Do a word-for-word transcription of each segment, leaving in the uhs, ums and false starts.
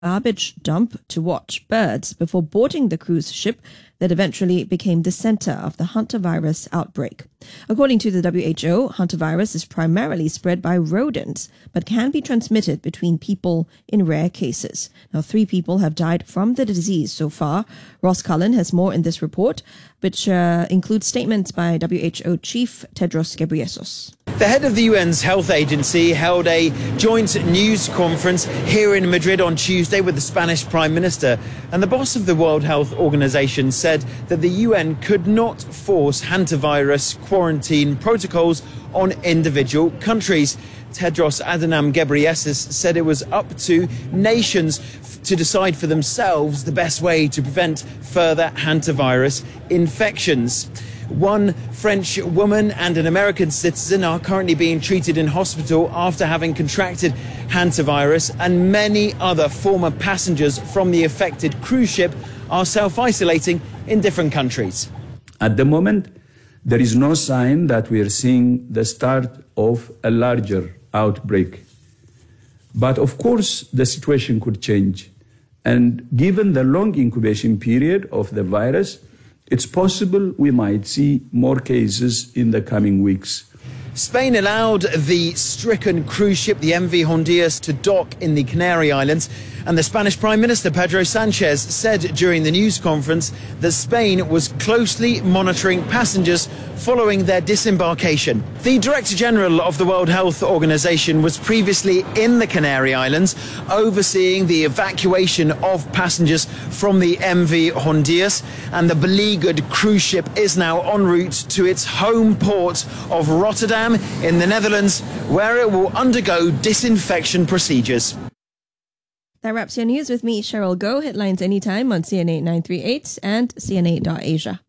garbage dump to watch birds before boarding the cruise ship that eventually became the center of the hantavirus outbreak. According to the W H O, hantavirus is primarily spread by rodents, but can be transmitted between people in rare cases. Now, three people have died from the disease so far. Ross Cullen has more in this report, which uh, includes statements by W H O Chief Tedros Ghebreyesus. The head of the U N's health agency held a joint news conference here in Madrid on Tuesday with the Spanish Prime Minister, and the boss of the World Health Organization said that the U N could not force hantavirus quarantine protocols on individual countries. Tedros Adhanom Ghebreyesus said it was up to nations f- to decide for themselves the best way to prevent further hantavirus infections. One French woman and an American citizen are currently being treated in hospital after having contracted hantavirus, and many other former passengers from the affected cruise ship are self-isolating in different countries. At the moment, there is no sign that we are seeing the start of a larger outbreak. But of course, the situation could change. And given the long incubation period of the virus, it's possible we might see more cases in the coming weeks. Spain allowed the stricken cruise ship, the M V Hondias, to dock in the Canary Islands, and the Spanish Prime Minister Pedro Sanchez said during the news conference that Spain was closely monitoring passengers following their disembarkation. The Director General of the World Health Organization was previously in the Canary Islands overseeing the evacuation of passengers from the M V Hondias, and the beleaguered cruise ship is now en route to its home port of Rotterdam in the Netherlands, where it will undergo disinfection procedures. That wraps your news with me, Cheryl Goh. Headlines anytime on C N A nine thirty-eight and C N A dot Asia.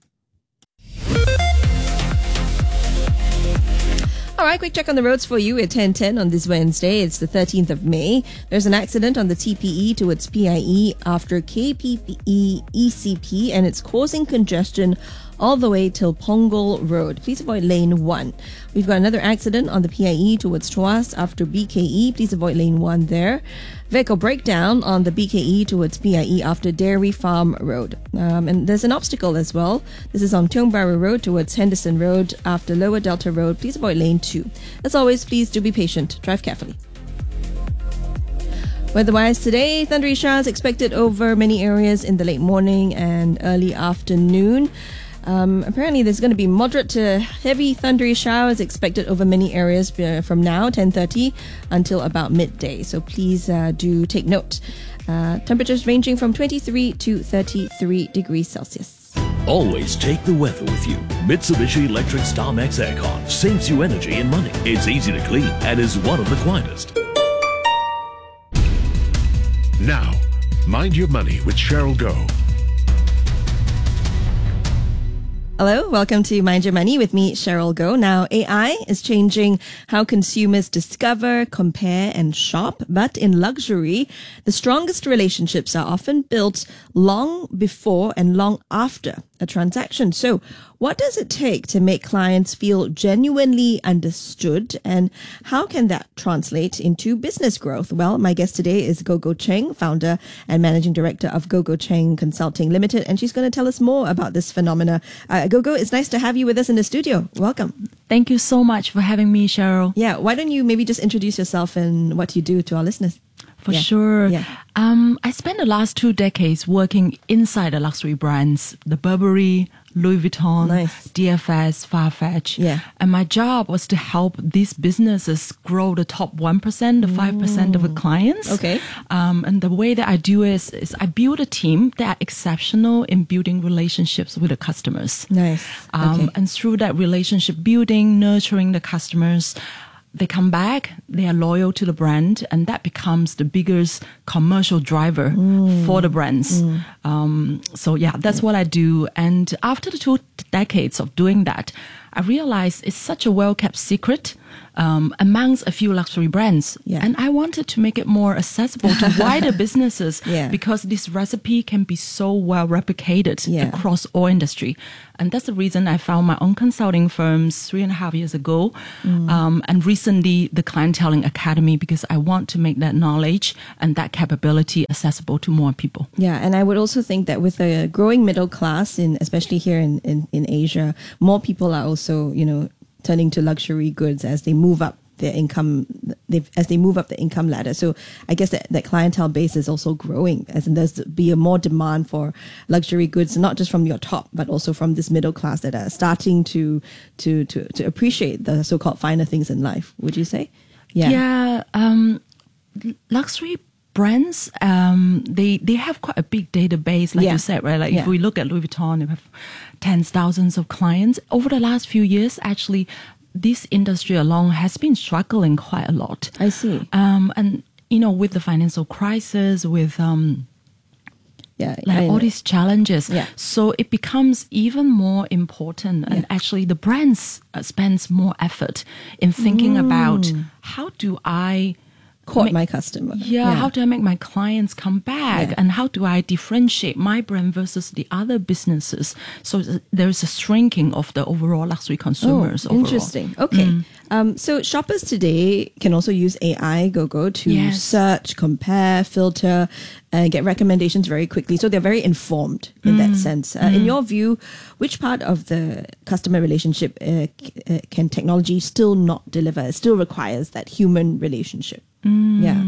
All right, quick check on the roads for you at ten ten on this Wednesday. It's the thirteenth of May. There's an accident on the T P E towards P I E after K P E E C P, and it's causing congestion all the way till Punggol Road. Please avoid lane one. We've got another accident on the P I E towards Tuas after B K E. Please avoid lane one there. Vehicle breakdown on the B K E towards P I E after Dairy Farm Road. Um, and there's an obstacle as well. This is on Tiong Bahru Road towards Henderson Road after Lower Delta Road. Please avoid lane two. As always, please do be patient. Drive carefully. Weather-wise today, thundery showers expected over many areas in the late morning and early afternoon. Um, apparently, there's going to be moderate to heavy thundery showers expected over many areas from now, ten thirty, until about midday. So please uh, do take note. Uh, temperatures ranging from twenty-three to thirty-three degrees Celsius. Always take the weather with you. Mitsubishi Electric StarMax Aircon saves you energy and money. It's easy to clean and is one of the quietest. Now, Mind Your Money with Cheryl Goh. Hello, welcome to Mind Your Money with me, Cheryl Goh. Now, A I is changing how consumers discover, compare, and shop. But in luxury, the strongest relationships are often built long before and long after a transaction. So, what does it take to make clients feel genuinely understood, and how can that translate into business growth? Well, my guest today is Gogo Cheng, founder and managing director of Gogo Cheng Consulting Limited, and she's going to tell us more about this phenomena. Uh, Gogo, it's nice to have you with us in the studio. Welcome. Thank you so much for having me, Cheryl. Yeah, why don't you maybe just introduce yourself and what you do to our listeners? For yeah. sure. Yeah. Um, I spent the last two decades working inside the luxury brands, the Burberry, Louis Vuitton, nice. D F S, Farfetch. Yeah. And my job was to help these businesses grow the top one percent, the five percent of the clients. Okay. Um, and the way that I do is, is I build a team that are exceptional in building relationships with the customers. Nice. Um, okay. And through that relationship building, nurturing the customers, they come back, they are loyal to the brand, and that becomes the biggest commercial driver mm. for the brands. Mm. Um, so yeah, that's what I do. And after the two decades of doing that, I realized it's such a well-kept secret um, amongst a few luxury brands. Yeah. And I wanted to make it more accessible to wider businesses Yeah. because this recipe can be so well replicated Yeah. across all industry. And that's the reason I found my own consulting firms three and a half years ago. Mm. Um, and recently the Clienteling Academy, because I want to make that knowledge and that capability accessible to more people. Yeah, and I would also think that with a growing middle class, in especially here in, in, in Asia, more people are also, you know, turning to luxury goods as they move up their income, they, as they move up the income ladder. So I guess that, that clientele base is also growing, as in there's be a more demand for luxury goods, not just from your top, but also from this middle class that are starting to to to, to appreciate the so-called finer things in life. Would you say? Yeah. Yeah. Um, luxury brands, um, they they have quite a big database, like Yeah. you said, right? Like Yeah. if we look at Louis Vuitton, they have tens, thousands of clients. Over the last few years, actually, this industry alone has been struggling quite a lot. I see. Um, and, you know, with the financial crisis, with um, Yeah, like I- all these challenges. Yeah. So it becomes even more important. And Yeah. actually the brands uh, spends more effort in thinking about how do I caught make- my customer. yeah, how do I make my clients come back? Yeah. And how do I differentiate my brand versus the other businesses? So th- there's a shrinking of the overall luxury consumers. Oh, overall. interesting. Okay. Um, so shoppers today can also use A I, GoGo, to Yes. search, compare, filter, and get recommendations very quickly. So they're very informed in that sense. Uh, In your view, which part of the customer relationship uh, c- uh, can technology still not deliver? It still requires that human relationship. Yeah.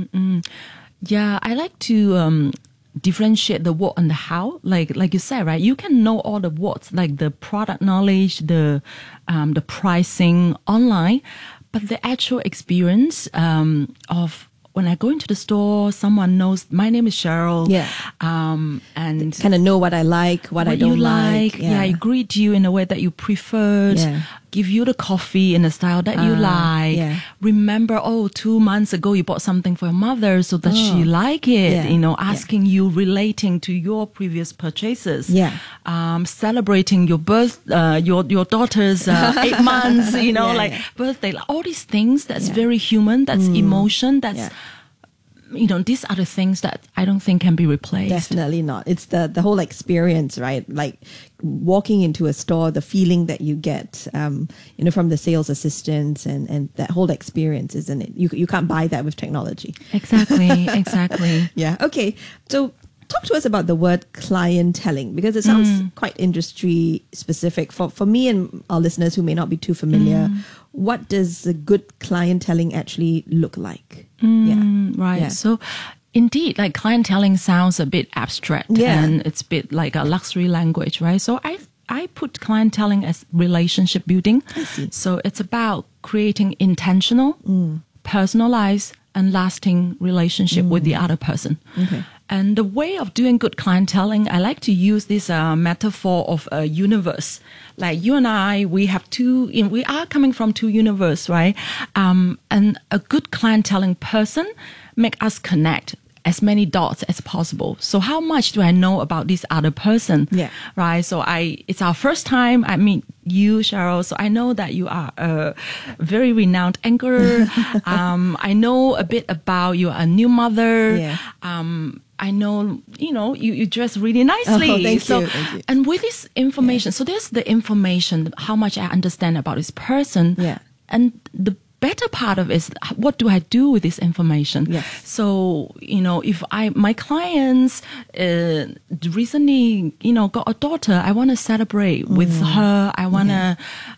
Yeah, I like to um, differentiate the what and the how. Like like you said, right? You can know all the what's, like the product knowledge, the um, the pricing online, but the actual experience um, of when I go into the store, someone knows my name is Cheryl. Yeah. Um, and Kind of know what I like, what, I what don't you like. like. Yeah. I greet you in a way that you preferred. Yeah. Give you the coffee in a style that you Ah, like. yeah. Remember, oh, two months ago you bought something for your mother, so that she like it. Yeah. You know, Yeah. asking you, relating to your previous purchases. Yeah. Um, celebrating your birth, uh, your your daughter's uh, eight months. You know, Yeah, like yeah. birthday, like all these things. That's Yeah. very human. That's emotion. That's Yeah. you know, these are the things that I don't think can be replaced. Definitely not. It's the the whole experience, right? Like walking into a store, the feeling that you get, um, you know, from the sales assistants, and and that whole experience, isn't it? You you can't buy that with technology. Exactly. Exactly. Yeah. Okay. So talk to us about the word clienteling, because it sounds quite industry specific. For for me and our listeners who may not be too familiar, what does a good clienteling actually look like? Yeah. Right. Yeah. So indeed, like clienteling sounds a bit abstract Yeah. and it's a bit like a luxury language, right? So I I put clienteling as relationship building. I see. So it's about creating intentional, personalized, and lasting relationship with the other person. Okay. And the way of doing good clienteling, I like to use this uh, metaphor of a universe. Like you and I, we have two, in, we are coming from two universes, right? Um, and a good clienteling person make us connect as many dots as possible. So how much do I know about this other person? Yeah. Right. So I, it's our first time I meet you, Cheryl. So I know that you are a very renowned anchor. um, I know a bit about you are a new mother. Yeah. Um, I know, you know, you, you dress really nicely. Oh, thank so, you, thank you. And with this information, so there's the information, how much I understand about this person. Yeah. And the better part of it is, what do I do with this information? Yes. So, you know, if I, my clients uh, recently, you know, got a daughter, I want to celebrate with her. I want to,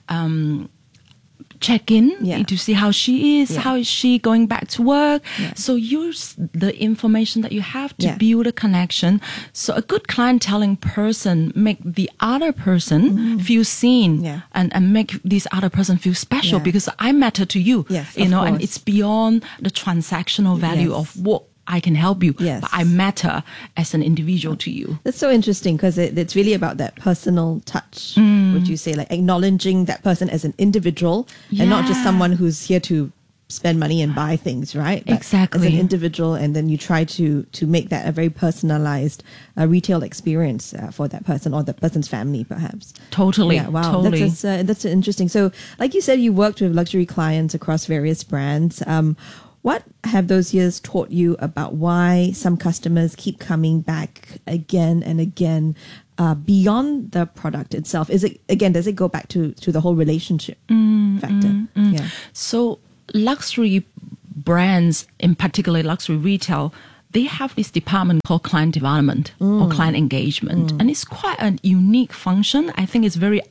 um, check in Yeah. to see how she is, Yeah. how is she going back to work. Yeah. So use the information that you have to Yeah. build a connection. So a good clienteling person make the other person feel seen Yeah. and, and make this other person feel special Yeah. because I matter to you. Yes, you of know, and course. it's beyond the transactional value Yes. of what I can help you. Yes. But I matter as an individual to you. That's so interesting, because it, it's really about that personal touch. Would you say, like acknowledging that person as an individual and not just Yeah. someone who's here to spend money and buy things, right? But Exactly. as an individual, and then you try to to make that a very personalized uh, retail experience uh, for that person or that person's family, perhaps. Totally. Yeah, wow, Totally. that's that's, uh, that's interesting. So, like you said, you worked with luxury clients across various brands. Um, what have those years taught you about why some customers keep coming back again and again uh, beyond the product itself? Is it, again, does it go back to, to the whole relationship Mm, factor? Yeah. So luxury brands, in particular luxury retail, they have this department called client development or client engagement. And it's quite a unique function. I think it's very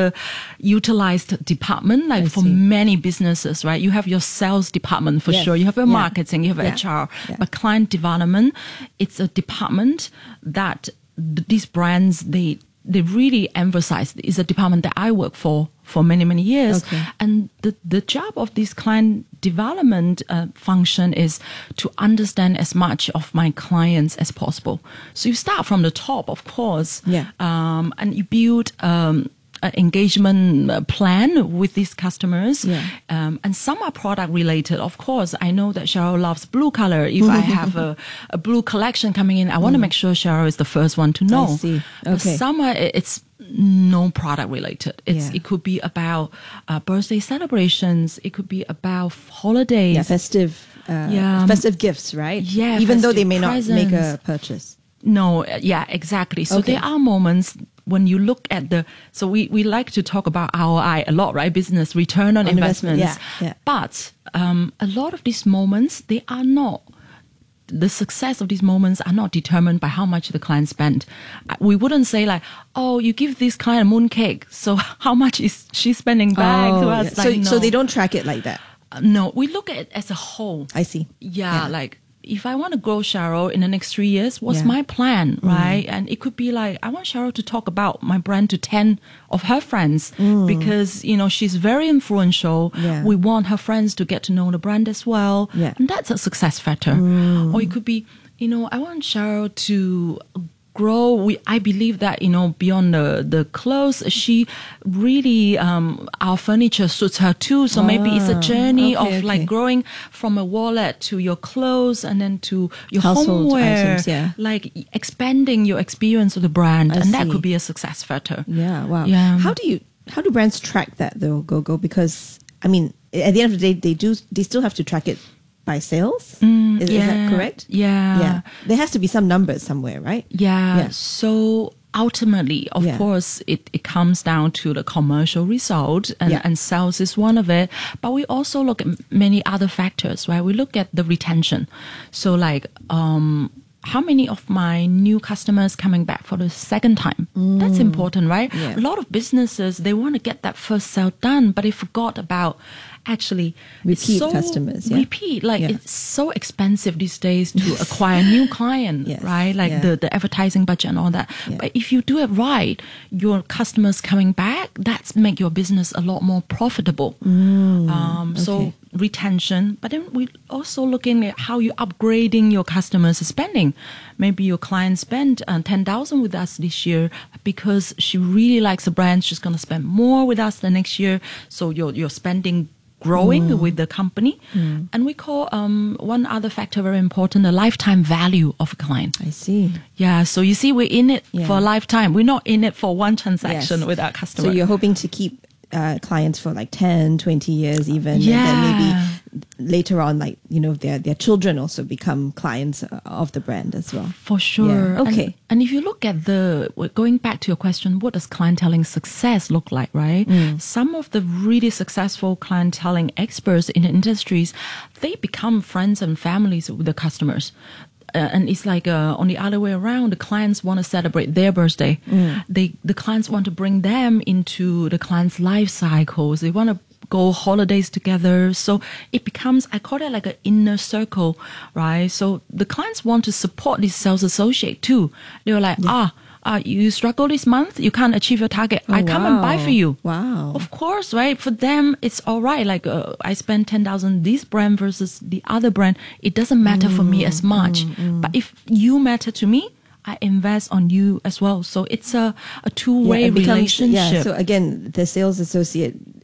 underutilized department, like I for see. many businesses, right? You have your sales department for Yes. sure. You have your Yeah. marketing, you have Yeah. H R. Yeah. But client development, it's a department that th- these brands, they they really emphasize. It's a department that I work for for many, many years. Okay. And the, the job of this client development uh, function is to understand as much of my clients as possible. So you start from the top, of course, Yeah. um, and you build um, an engagement uh, plan with these customers. Yeah. Um, and some are product related. Of course, I know that Cheryl loves blue color. If I have a, a blue collection coming in, I want to make sure Cheryl is the first one to know. Mm. I see. But Okay. some are, it's no product related. It's Yeah. It could be about uh, birthday celebrations. It could be about holidays. Yeah, festive, uh, Yeah. festive gifts, right? Yeah, Even though they festive may not make a presents. purchase. No, uh, yeah, exactly. So Okay. there are moments when you look at the, so we, we like to talk about R O I a lot, right? Business return on On investment, investments. yeah, yeah. But um, a lot of these moments, they are not, the success of these moments are not determined by how much the client spent. Uh, We wouldn't say like, oh, you give this client a mooncake, so how much is she spending back to Oh, us? yeah. Like, so, no. so they don't track it like that. Uh, no, we look at it as a whole. I see. Yeah, like if I want to grow Cheryl in the next three years, what's Yeah. my plan, right? And it could be like, I want Cheryl to talk about my brand to ten of her friends because, you know, she's very influential. Yeah. We want her friends to get to know the brand as well. Yeah. And that's a success factor. Or it could be, you know, I want Cheryl to grow. We, I believe that, you know, beyond the, the clothes, she really, um, our furniture suits her too. So maybe it's a journey okay, of like okay. growing from a wallet to your clothes and then to your Household homeware, items, yeah. like expanding your experience of the brand, I and that see. could be a success factor. Yeah, wow. Yeah. How do you how do brands track that though, GoGo? Because I mean, at the end of the day, they do they still have to track it by sales. is, is yeah, that correct? yeah. yeah. There has to be some numbers somewhere, right? Yeah. Yeah. So ultimately, of Yeah. course, it, it comes down to the commercial result, and, Yeah. and sales is one of it. But we also look at many other factors, right? We look at the retention. So like, um, how many of my new customers coming back for the second time? That's important, right? Yeah. A lot of businesses, they want to get that first sale done, but they forgot about actually it's Repeat so- customers, yeah. Repeat, like Yeah. it's so expensive these days to acquire a new client, Yes, right? Like yeah. the, the advertising budget and all that. Yeah. But if you do it right, your customers coming back, that's make your business a lot more profitable. um, So okay. retention, but then we also looking at how you upgrading your customers' spending. Maybe your client spent uh, ten thousand with us this year because she really likes the brand. She's going to spend more with us the next year. So your your spending growing Mm. with the company. And we call um, one other factor very important, the lifetime value of a client. I see. Yeah, so you see, we're in it Yeah. for a lifetime. We're not in it for one transaction Yes. with our customer. So you're hoping to keep uh, clients for like ten, twenty years even. And then Yeah. maybe later on, like, you know, their, their children also become clients uh, of the brand as well. For sure. Yeah, okay. And, and if you look at the, going back to your question, what does clienteling success look like, right? Mm. Some of the really successful clienteling experts in the industries, they become friends and families with the customers. Uh, and it's like uh, on the other way around. The clients want to celebrate their birthday. Mm. They the clients want to bring them into the client's life cycles. They want to go holidays together. So it becomes, I call it like an inner circle, right? So the clients want to support this sales associate too. They were like, ah. Uh, you struggle this month, you can't achieve your target. I come and buy wow. for you. Wow. Of course, right? For them, it's all right. Like uh, I spend ten thousand this brand versus the other brand. It doesn't matter for me as much. But if you matter to me, I invest on you as well. So it's a, a two-way it becomes- relationship. Yeah, so again, the sales associate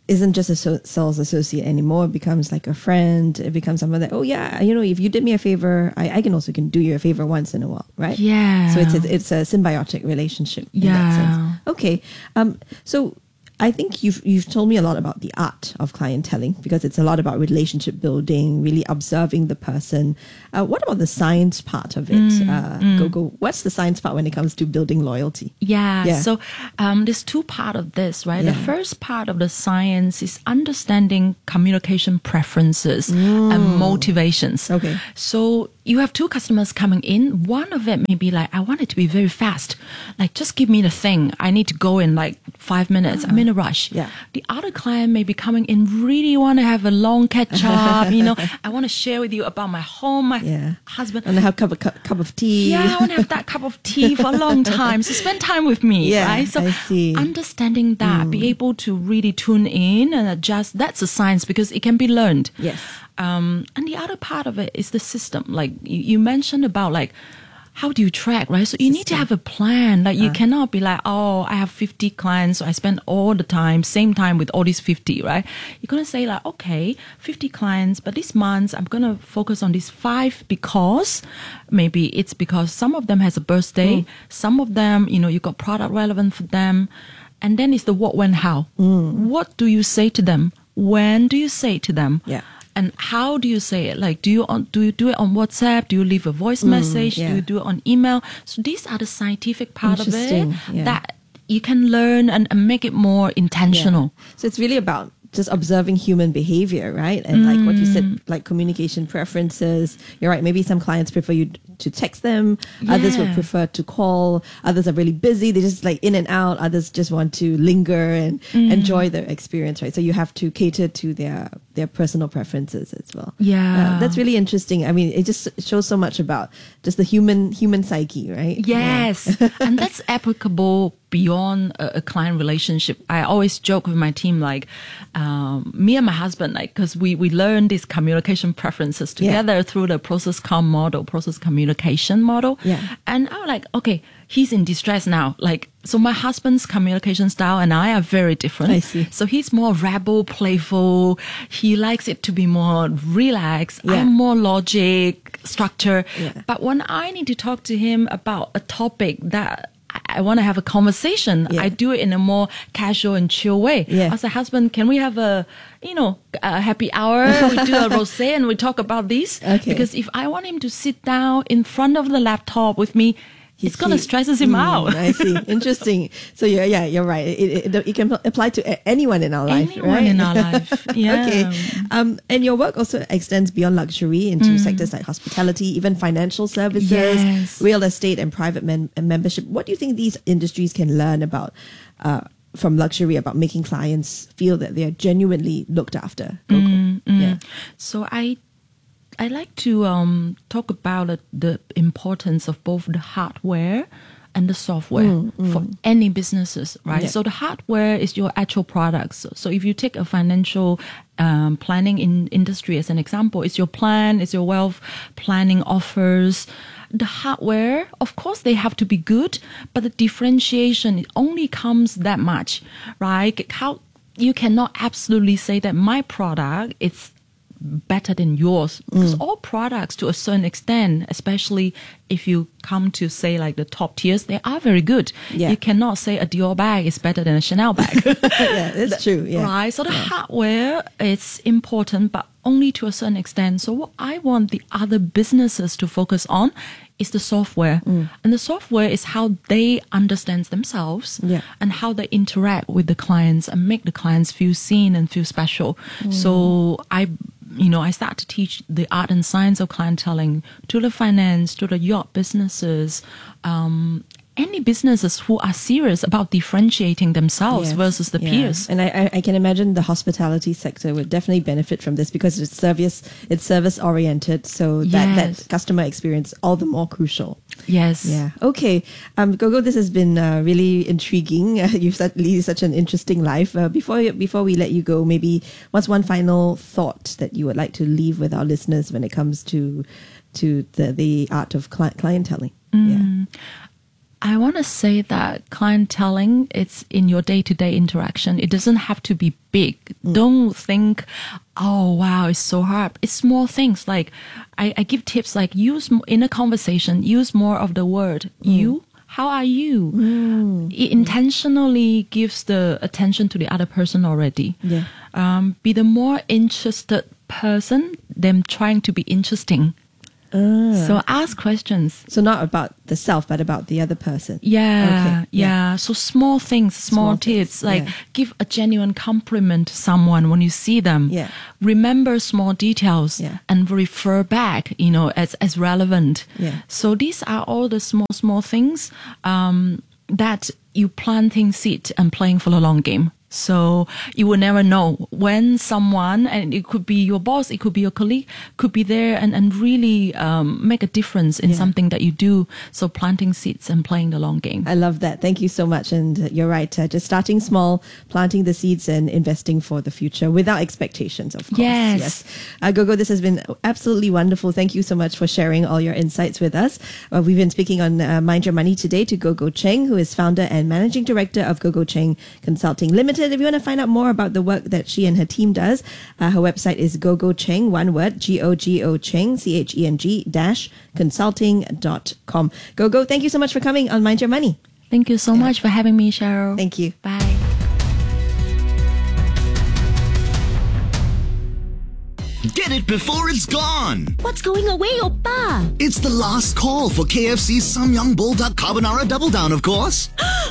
isn't just a so- sales associate anymore. It becomes like a friend. It becomes someone that, oh yeah, you know, if you did me a favor, I, I can also can do you a favor once in a while, right? Yeah. So it's a, it's a symbiotic relationship in Yeah. that sense. Okay. Um. So I think you've you've told me a lot about the art of clienteling, because it's a lot about relationship building, really observing the person. Uh, what about the science part of it? Mm, uh, mm. Go go. What's the science part when it comes to building loyalty? Yeah. Yeah. So um, there's two part of this, right? Yeah. The first part of the science is understanding communication preferences and motivations. Okay. So you have two customers coming in. One of it may be like, I want it to be very fast. Like, just give me the thing. I need to go in like five minutes. I'm in a rush. Yeah. The other client may be coming in, really want to have a long catch up. You know, I want to share with you about my home, my Yeah. husband. And have a cup of cup, cup of tea. Yeah, I want to have that cup of tea for a long time. So spend time with me, Yeah, right? So I see. understanding that, be able to really tune in and adjust, that's a science, because it can be learned. Yes. Um, and the other part of it is the system. Like you, you mentioned about like, how do you track, right? So you need to have a plan. Like you cannot be like, oh, I have fifty clients, so I spend all the time, same time with all these fifty, right? You're going to say like, okay, fifty clients, but this month I'm going to focus on these five because maybe it's because some of them has a birthday, some of them, you know, you got product relevant for them. And then it's the what, when, how. What do you say to them? When do you say it to them? Yeah. And how do you say it? Like, do you on, do you do it on WhatsApp? Do you leave a voice message? yeah. Do you do it on email? So these are the scientific part of it Interesting, yeah. that you can learn and, and make it more intentional. So it's really about just observing human behavior, right? And like what you said, like communication preferences. You're right. Maybe some clients prefer you to text them. Others would Yeah. prefer to call. Others are really busy. They just like in and out. Others just want to linger and enjoy their experience, right? So you have to cater to their their personal preferences as well. Yeah. Uh, that's really interesting. I mean, it just shows so much about just the human human psyche, right? Yes. And that's applicable beyond a, a client relationship. I always joke with my team, like um, me and my husband, like, because we, we learn these communication preferences together through the process com model, process communication model. Yeah. And I'm like, okay, he's in distress now. Like, so my husband's communication style and I are very different. I see. So he's more rebel, playful. He likes it to be more relaxed. Yeah. I'm more logic, structure. Yeah. But when I need to talk to him about a topic that I want to have a conversation, Yeah. I do it in a more casual and chill way. Yeah. I was like, husband, can we have a, you know, a happy hour? We do a rosé and we talk about this. Okay. Because if I want him to sit down in front of the laptop with me, it's going to He- stresses him Mm, out. I see. Interesting. So yeah, yeah, you're right. It, it, it can apply to a- anyone in our life, Anyone right? in our life. Yeah. Okay. Um, and your work also extends beyond luxury into sectors like hospitality, even financial services, Yes. real estate, and private mem- and membership. What do you think these industries can learn about uh, from luxury, about making clients feel that they are genuinely looked after? Coco? Yeah. So I I like to um, talk about uh, the importance of both the hardware and the software for any businesses, right? Yeah. So the hardware is your actual products. So, so if you take a financial um, planning in industry as an example, it's your plan, it's your wealth planning offers. The hardware, of course, they have to be good, but the differentiation it only comes that much, right? How you cannot absolutely say that my product is better than yours, because all products to a certain extent, especially if you come to say like the top tiers, they are very good. Yeah. You cannot say a Dior bag is better than a Chanel bag. Yeah, that's true. Yeah. Right. So the hardware is important, but only to a certain extent. So what I want the other businesses to focus on is the software. And the software is how they understand themselves Yeah. and how they interact with the clients and make the clients feel seen and feel special. So I you know, I start to teach the art and science of clienteling to the finance, to the yacht businesses, um, any businesses who are serious about differentiating themselves Yes. versus the Yeah. peers. And I, I, I can imagine the hospitality sector would definitely benefit from this because it's service, it's service oriented. So that, Yes. that customer experience all the more crucial. Yes. Yeah. Okay. Um, Gogo, this has been uh, really intriguing. Uh, you've such, lead such an interesting life. Uh, before you- before we let you go, maybe what's one final thought that you would like to leave with our listeners when it comes to to the, the art of cli- clienteling? Yeah. I want to say that clienteling, it's in your day-to-day interaction. It doesn't have to be big. Mm. Don't think, oh, wow, it's so hard. It's small things. Like I, I give tips like use in a conversation, use more of the word mm. you. How are you? Mm. It intentionally gives the attention to the other person already. Yeah. Um, be the more interested person than trying to be interesting. Uh. So ask questions. So not about the self, but about the other person. Yeah, okay. yeah. yeah. So small things, small, small tips, things. like yeah. give a genuine compliment to someone when you see them. Yeah. Remember small details yeah. and refer back, you know, as, as relevant. Yeah. So these are all the small, small things um, that you planting seed and playing for the long game. So you will never know when someone, and it could be your boss, it could be your colleague, could be there and, and really um, make a difference in yeah. something that you do. So planting seeds and playing the long game. I love that. Thank you so much. And uh, you're right. Uh, just starting small, planting the seeds and investing for the future without expectations, of course. Yes. yes. Uh, Gogo, this has been absolutely wonderful. Thank you so much for sharing all your insights with us. Uh, we've been speaking on uh, Mind Your Money today to Gogo Cheng, who is founder and managing director of Gogo Cheng Consulting Limited. If you want to find out more about the work that she and her team does, uh, her website is Gogo Cheng, one word, G O G O Cheng, C H E N G dash consulting dot com. Gogo, thank you so much for coming on Mind Your Money. Thank you so yeah. much for having me, Cheryl. Thank you. Bye. Get it before it's gone! What's going away, Oppa? It's the last call for K F C's Samyang Bulldog Carbonara Double Down, of course.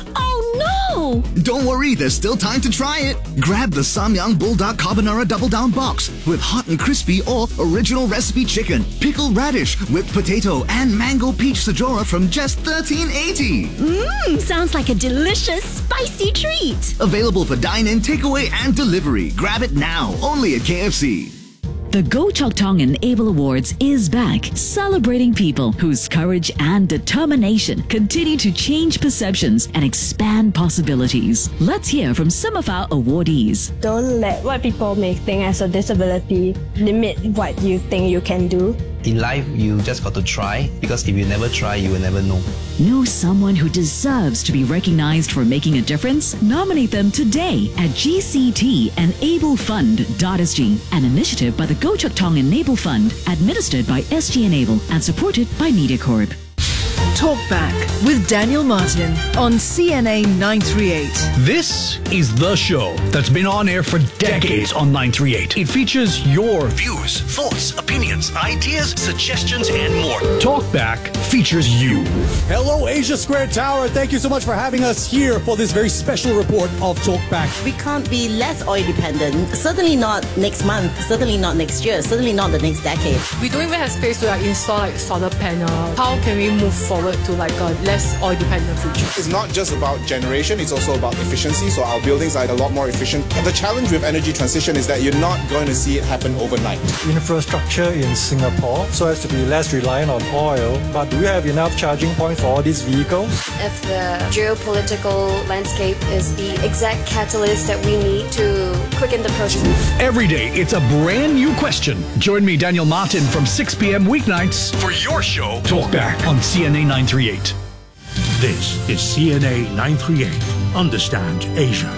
Oh no! Don't worry, there's still time to try it. Grab the Samyang Bulldog Carbonara Double Down box with hot and crispy or original recipe chicken, pickled radish, whipped potato, and mango peach sajora from just thirteen eighty. Mmm, sounds like a delicious, spicy treat. Available for dine-in, takeaway, and delivery. Grab it now, only at K F C. The Go Chok Tong Enable Awards is back, celebrating people whose courage and determination continue to change perceptions and expand possibilities. Let's hear from some of our awardees. Don't let what people may think as a disability limit what you think you can do. In life, you just got to try, because if you never try, you will never know. Know someone who deserves to be recognized for making a difference? Nominate them today at G C T Enable Fund dot S G, an initiative by the Go Chok Tong Enable Fund, administered by S G Enable and supported by MediaCorp. Talk Back with Daniel Martin on C N A nine thirty-eight. This is the show that's been on air for decades on nine thirty-eight. It features your views, thoughts, opinions, ideas, suggestions, and more. Talk Back features you. Hello, Asia Square Tower. Thank you so much for having us here for this very special report of Talk Back. We can't be less oil dependent. Certainly not next month. Certainly not next year. Certainly not the next decade. We don't even have space to like install like solar panel. How can we move forward to like a less oil dependent future? It's not just about generation, it's also about efficiency. So our buildings are a lot more efficient. And the challenge with energy transition is that you're not going to see it happen overnight. Infrastructure in Singapore so as to be less reliant on oil, but do we have enough charging points for all these vehicles? If the geopolitical landscape is the exact catalyst that we need to quicken the process. Every day, it's a brand new question. Join me, Daniel Martin, from six p.m. weeknights for your show, Talk Back, on C N A nine thirty-eight. This is C N A nine thirty-eight. Understand Asia.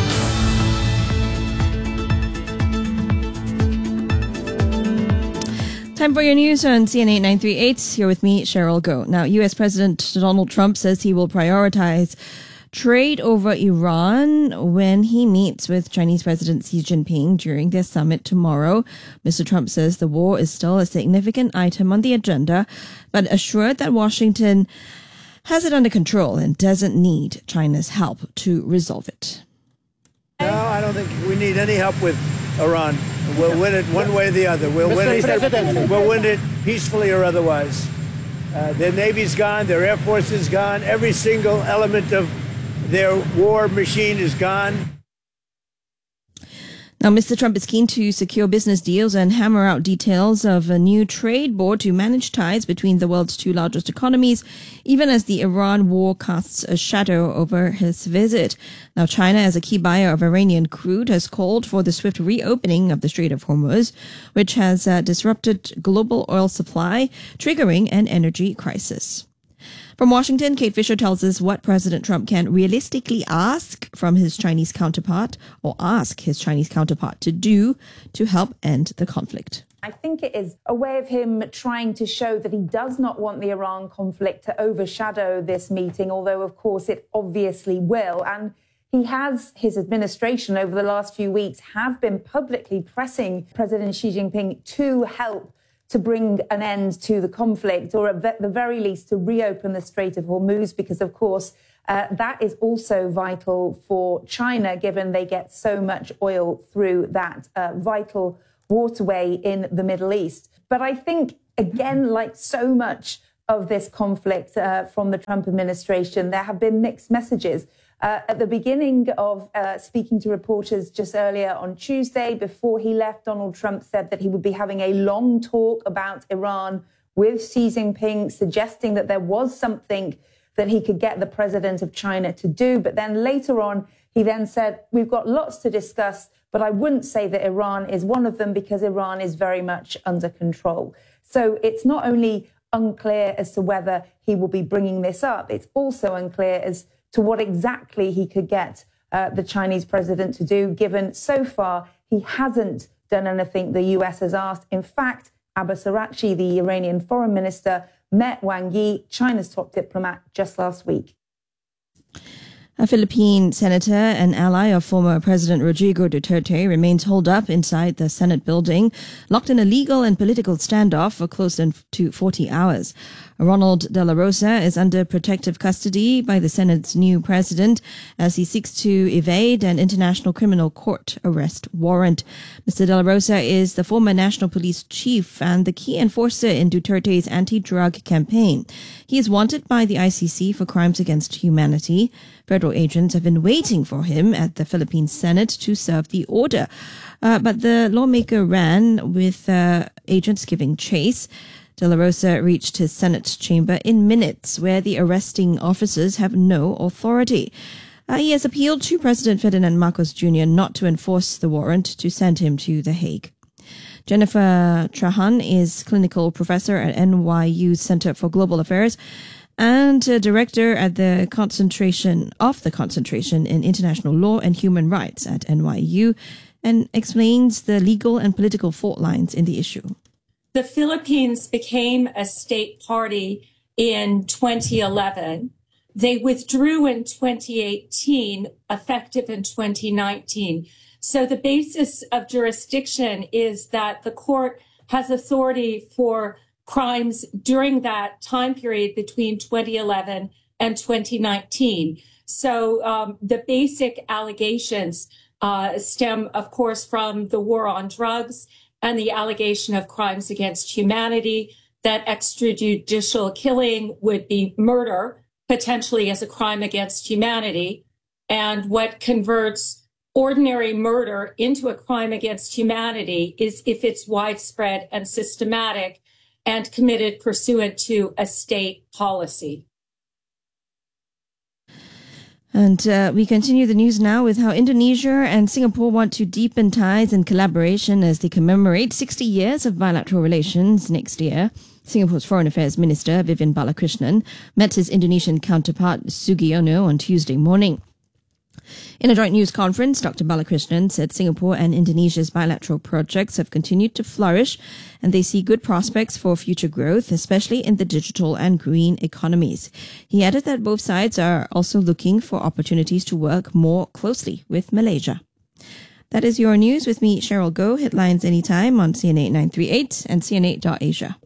Time for your news on C N A nine thirty-eight. Here with me, Cheryl Goh. Now, U S President Donald Trump says he will prioritize trade over Iran when he meets with Chinese President Xi Jinping during their summit tomorrow. Mister Trump says the war is still a significant item on the agenda, but assured that Washington has it under control and doesn't need China's help to resolve it. No, I don't think we need any help with Iran. We'll win it one way or the other. We'll win it, we'll win it peacefully or otherwise. Uh, their Navy's gone, their Air Force is gone, every single element of their war machine is gone. Now, Mister Trump is keen to secure business deals and hammer out details of a new trade board to manage ties between the world's two largest economies, even as the Iran war casts a shadow over his visit. Now, China, as a key buyer of Iranian crude, has called for the swift reopening of the Strait of Hormuz, which has uh, disrupted global oil supply, triggering an energy crisis. From Washington, Kate Fisher tells us what President Trump can realistically ask from his Chinese counterpart or ask his Chinese counterpart to do to help end the conflict. I think it is a way of him trying to show that he does not want the Iran conflict to overshadow this meeting, although, of course, it obviously will. And he has, his administration over the last few weeks have been publicly pressing President Xi Jinping to help to bring an end to the conflict, or at the very least to reopen the Strait of Hormuz, because, of course, uh, that is also vital for China, given they get so much oil through that uh, vital waterway in the Middle East. But I think, again, like so much of this conflict uh, from the Trump administration, there have been mixed messages. Uh, at the beginning of uh, speaking to reporters just earlier on Tuesday, before he left, Donald Trump said that he would be having a long talk about Iran with Xi Jinping, suggesting that there was something that he could get the president of China to do. But then later on, he then said, we've got lots to discuss, but I wouldn't say that Iran is one of them because Iran is very much under control. So it's not only unclear as to whether he will be bringing this up, it's also unclear as to what exactly he could get uh, the Chinese president to do, given so far he hasn't done anything the U S has asked. In fact, Abbas Araghchi, the Iranian foreign minister, met Wang Yi, China's top diplomat, just last week. A Philippine senator and ally of former President Rodrigo Duterte remains holed up inside the Senate building, locked in a legal and political standoff for close to forty hours. Ronald De La Rosa is under protective custody by the Senate's new president as he seeks to evade an International Criminal Court arrest warrant. Mister De La Rosa is the former National Police Chief and the key enforcer in Duterte's anti-drug campaign. He is wanted by the I C C for crimes against humanity. Federal agents have been waiting for him at the Philippine Senate to serve the order. Uh, but the lawmaker ran with uh, agents giving chase. De La Rosa reached his Senate chamber in minutes, where the arresting officers have no authority. Uh, he has appealed to President Ferdinand Marcos Junior not to enforce the warrant to send him to The Hague. Jennifer Trahan is clinical professor at N Y U Center for Global Affairs and uh, director at the concentration of the concentration in international law and human rights at N Y U, and explains the legal and political fault lines in the issue. The Philippines became a state party in twenty eleven. They withdrew in twenty eighteen, effective in twenty nineteen. So the basis of jurisdiction is that the court has authority for crimes during that time period between twenty eleven and twenty nineteen. So um, the basic allegations uh, stem, of course, from the war on drugs and the allegation of crimes against humanity, that extrajudicial killing would be murder, potentially as a crime against humanity, and what converts ordinary murder into a crime against humanity is if it's widespread and systematic and committed pursuant to a state policy. And uh, we continue the news now with how Indonesia and Singapore want to deepen ties and collaboration as they commemorate sixty years of bilateral relations next year. Singapore's Foreign Affairs Minister Vivian Balakrishnan met his Indonesian counterpart Sugiono on Tuesday morning. In a joint news conference, Doctor Balakrishnan said Singapore and Indonesia's bilateral projects have continued to flourish and they see good prospects for future growth, especially in the digital and green economies. He added that both sides are also looking for opportunities to work more closely with Malaysia. That is your news with me, Cheryl Goh. Headlines anytime on C N A nine three eight and C N A dot Asia.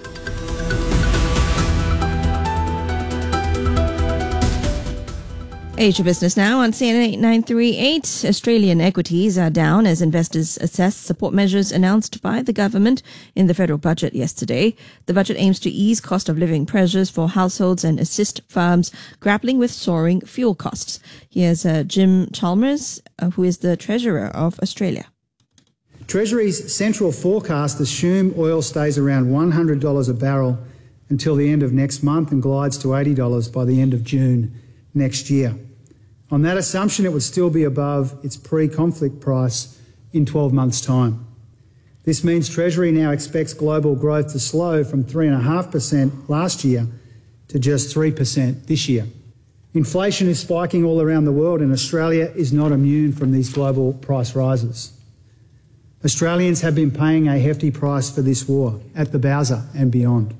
Asia Business now on C N A nine three eight. Australian equities are down as investors assess support measures announced by the government in the federal budget yesterday. The budget aims to ease cost of living pressures for households and assist firms grappling with soaring fuel costs. Here's uh, Jim Chalmers, uh, who is the Treasurer of Australia. Treasury's central forecast assume oil stays around one hundred dollars a barrel until the end of next month and glides to eighty dollars by the end of June next year. On that assumption, it would still be above its pre-conflict price in twelve months' time. This means Treasury now expects global growth to slow from three point five percent last year to just three percent this year. Inflation is spiking all around the world, and Australia is not immune from these global price rises. Australians have been paying a hefty price for this war at the Bowser and beyond.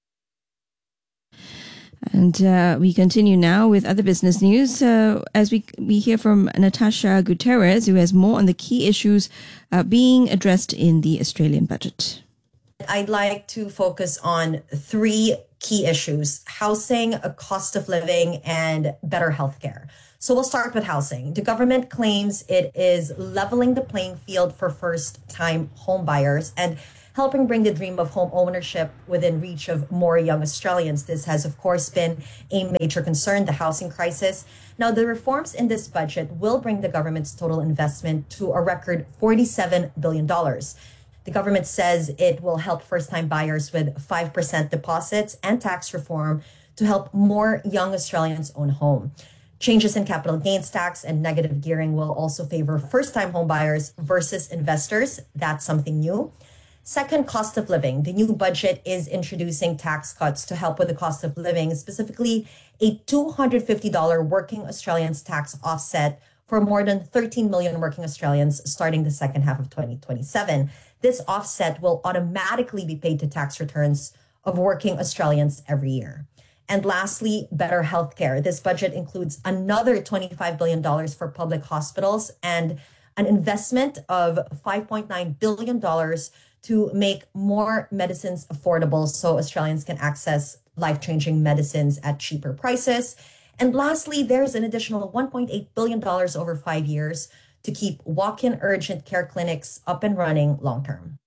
And uh, we continue now with other business news uh, as we we hear from Natasha Gutierrez, who has more on the key issues uh, being addressed in the Australian budget. I'd like to focus on three key issues: housing, a cost of living, and better healthcare. So we'll start with housing. The government claims it is leveling the playing field for first-time home buyers and helping bring the dream of home ownership within reach of more young Australians. This has, of course, been a major concern, the housing crisis. Now, the reforms in this budget will bring the government's total investment to a record forty-seven billion dollars. The government says it will help first-time buyers with five percent deposits and tax reform to help more young Australians own a home. Changes in capital gains tax and negative gearing will also favor first-time home buyers versus investors. That's something new. Second, cost of living. The new budget is introducing tax cuts to help with the cost of living, specifically a two hundred fifty dollars working Australians tax offset for more than thirteen million working Australians starting the second half of twenty twenty-seven. This offset will automatically be paid to tax returns of working Australians every year. And lastly, better healthcare. This budget includes another twenty-five billion dollars for public hospitals and an investment of five point nine billion dollars to make more medicines affordable so Australians can access life-changing medicines at cheaper prices. And lastly, there's an additional one point eight billion dollars over five years to keep walk-in urgent care clinics up and running long-term.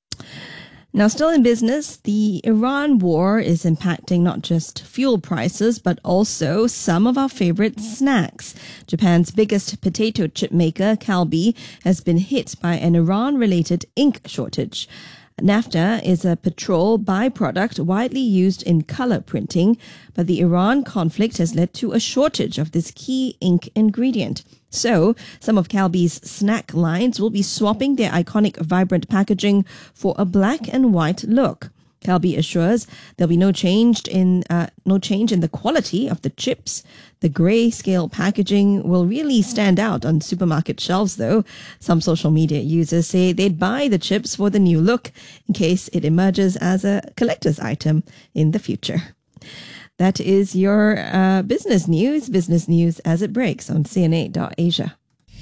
Now, still in business, the Iran war is impacting not just fuel prices, but also some of our favorite snacks. Japan's biggest potato chip maker, Calbee, has been hit by an Iran-related ink shortage. Naphtha is a petrol byproduct widely used in color printing, but the Iran conflict has led to a shortage of this key ink ingredient. So, some of Calbee's snack lines will be swapping their iconic vibrant packaging for a black and white look. Calbee assures there'll be no change in uh, no change in the quality of the chips. The grayscale packaging will really stand out on supermarket shelves, though. Some social media users say they'd buy the chips for the new look in case it emerges as a collector's item in the future. That is your uh, business news, business news as it breaks on C N A dot Asia.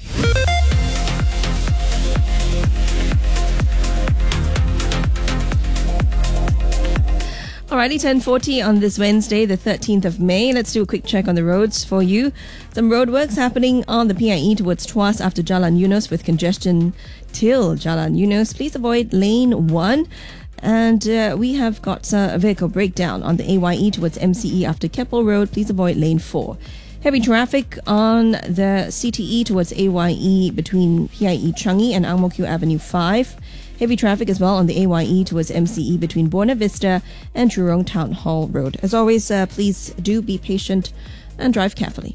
Alrighty, ten forty on this Wednesday, the thirteenth of May. Let's do a quick check on the roads for you. Some roadworks happening on the P I E towards Tuas after Jalan Eunos with congestion till Jalan Eunos. Please avoid lane one. And uh, we have got uh, a vehicle breakdown on the A Y E towards M C E after Keppel Road. Please avoid lane four. Heavy traffic on the C T E towards A Y E between P I E Changi and Ang Mo Kio Avenue five. Heavy traffic as well on the A Y E towards M C E between Buona Vista and Jurong Town Hall Road. As always, uh, please do be patient and drive carefully.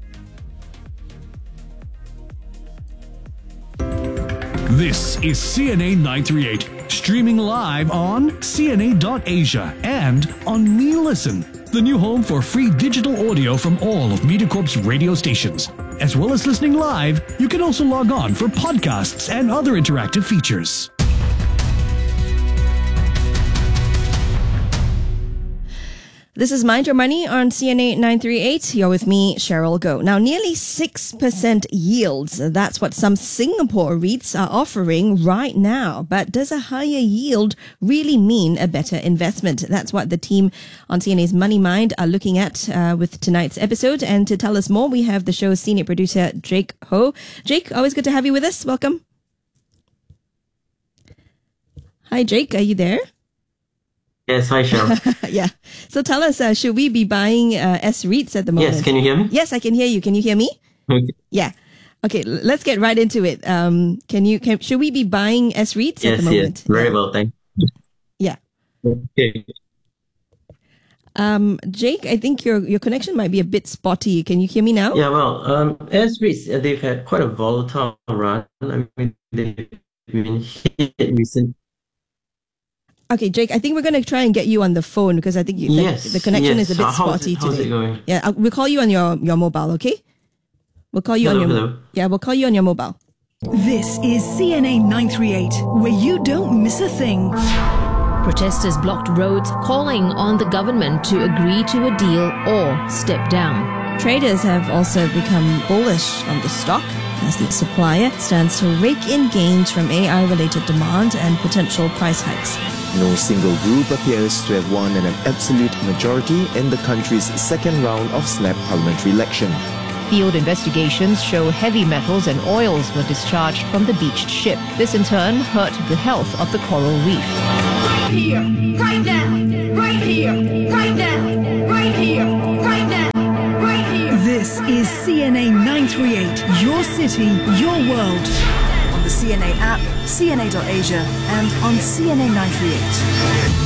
This is C N A nine thirty-eight, streaming live on C N A dot Asia and on Me Listen, the new home for free digital audio from all of MediaCorp's radio stations. As well as listening live, you can also log on for podcasts and other interactive features. This is Mind Your Money on C N A nine thirty-eight. You're with me, Cheryl Goh. Now, nearly six percent yields. That's what some Singapore REITs are offering right now. But does a higher yield really mean a better investment? That's what the team on C N A's Money Mind are looking at uh, with tonight's episode. And to tell us more, we have the show's senior producer, Jake Ho. Jake, always good to have you with us. Welcome. Hi, Jake. Are you there? Yes, hi, Cheryl. Yeah. So tell us, uh, should we be buying uh, S REITs at the moment? Yes, can you hear me? Yes, I can hear you. Can you hear me? Okay. Yeah. Okay, l- let's get right into it. Um, can you? Can, should we be buying S REITs yes, at the moment? Yes, very well, thank you. Yeah. Okay. Um, Jake, I think your your connection might be a bit spotty. Can you hear me now? Yeah, well, um, S REITs, uh, they've had quite a volatile run. I mean, they've been hit recently. Okay, Jake, I think we're going to try and get you on the phone because I think you, yes, the, the connection yes. is a bit How's spotty it, how's today. It going? Yeah, I'll, we'll call you on your, your mobile, okay? We'll call you hello, on your hello. Yeah, we'll call you on your mobile. This is C N A nine thirty-eight, where you don't miss a thing. Protesters blocked roads, calling on the government to agree to a deal or step down. Traders have also become bullish on the stock as the supplier stands to rake in gains from A I-related demand and potential price hikes. No single group appears to have won an absolute majority in the country's second round of snap parliamentary election. Field investigations show heavy metals and oils were discharged from the beached ship. This in turn hurt the health of the coral reef. Right here, right now, right here, right now, right here, right now, right here. This is C N A nine thirty-eight, your city, your world. On the C N A app, C N A dot Asia, and on C N A nine thirty-eight.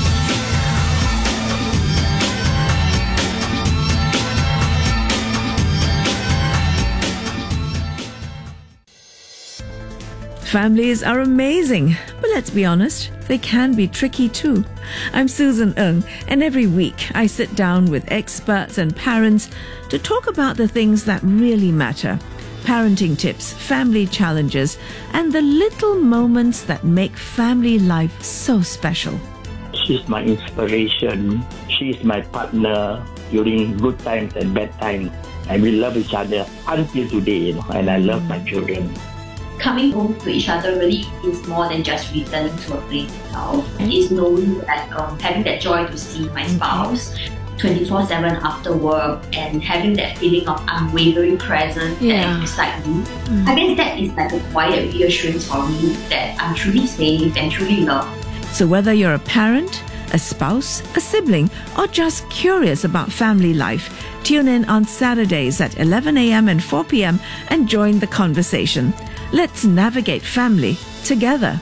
Families are amazing, but let's be honest, they can be tricky too. I'm Susan Ng, and every week I sit down with experts and parents to talk about the things that really matter. Parenting tips, family challenges, and the little moments that make family life so special. She's my inspiration. She's my partner during good times and bad times. And we love each other until today, you know, and I love my children. Coming home to each other really is more than just returning to a place itself. It's knowing that, um, having that joy to see my spouse twenty-four seven after work and having that feeling of unwavering presence yeah. beside you. Mm. I guess that is like a quiet reassurance for me that I'm truly safe and truly loved. So whether you're a parent, a spouse, a sibling, or just curious about family life, tune in on Saturdays at eleven a.m. and four p.m. and join the conversation. Let's navigate family together.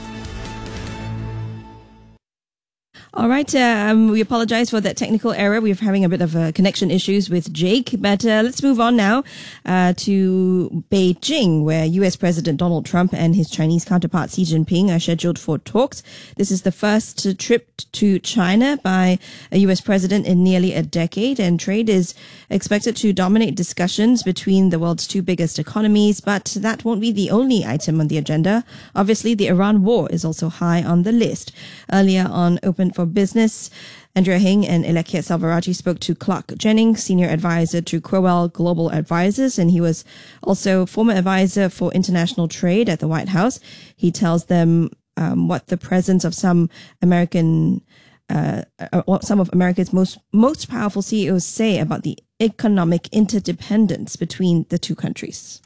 All right, uh, um, we apologize for that technical error. We're having a bit of uh, connection issues with Jake, but uh, let's move on now uh, to Beijing, where U S President Donald Trump and his Chinese counterpart Xi Jinping are scheduled for talks. This is the first trip to China by a U S president in nearly a decade, and trade is expected to dominate discussions between the world's two biggest economies, but that won't be the only item on the agenda. Obviously, the Iran war is also high on the list. Earlier on Open for Business, Andrea Heng and Elekiet Salvarati spoke to Clark Jennings, senior advisor to Crowell Global Advisors, and he was also former advisor for international trade at the White House. He tells them um, what the presence of some American, uh, what some of America's most most powerful C E Os say about the economic interdependence between the two countries.